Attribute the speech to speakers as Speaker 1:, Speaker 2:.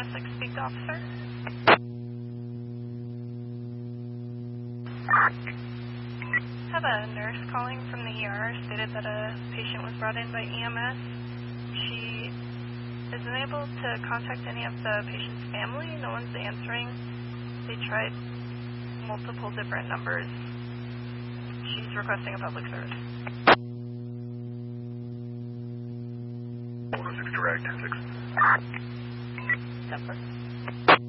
Speaker 1: Essex, speak to officer. Have a nurse calling from the ER stated that a patient was brought in by EMS. She is unable to contact any of the patient's family. No one's answering. They tried multiple different numbers. She's requesting a public service.
Speaker 2: 6 direct, 6.
Speaker 1: 10-4.